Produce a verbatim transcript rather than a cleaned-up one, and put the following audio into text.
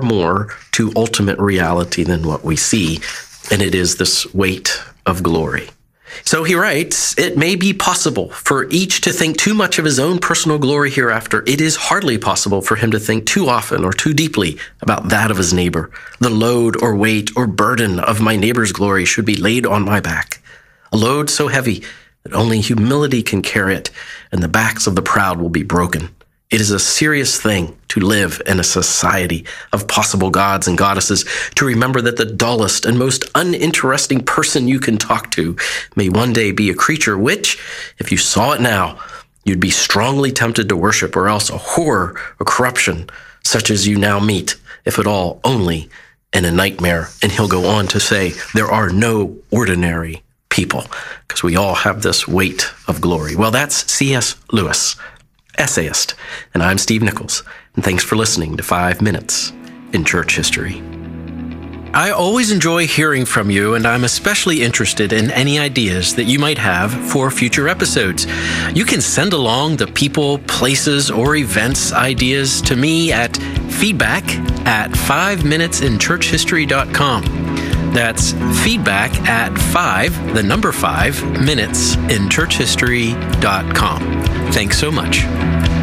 more to ultimate reality than what we see, and it is this weight of glory. So he writes, it may be possible for each to think too much of his own personal glory hereafter. It is hardly possible for him to think too often or too deeply about that of his neighbor. The load or weight or burden of my neighbor's glory should be laid on my back, a load so heavy that only humility can carry it, and the backs of the proud will be broken. It is a serious thing to live in a society of possible gods and goddesses, to remember that the dullest and most uninteresting person you can talk to may one day be a creature which, if you saw it now, you'd be strongly tempted to worship, or else a horror or corruption such as you now meet, if at all, only in a nightmare. And he'll go on to say, there are no ordinary people, because we all have this weight of glory. Well, that's C S Lewis, essayist, and I'm Steve Nichols, and thanks for listening to Five Minutes in Church History. I always enjoy hearing from you, and I'm especially interested in any ideas that you might have for future episodes. You can send along the people, places, or events ideas to me at feedback at five minutes in church history dot com. That's feedback at five, the number five, minutes in church history dot com. Thanks so much.